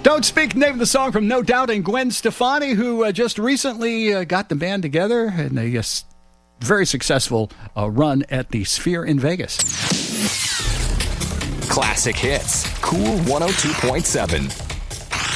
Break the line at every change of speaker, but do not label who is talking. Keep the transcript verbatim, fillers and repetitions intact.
Don't Speak, name of the song from No Doubt and Gwen Stefani, who uh, just recently uh, got the band together in a uh, very successful uh, run at the Sphere in Vegas.
Classic Hits, Cool one oh two point seven.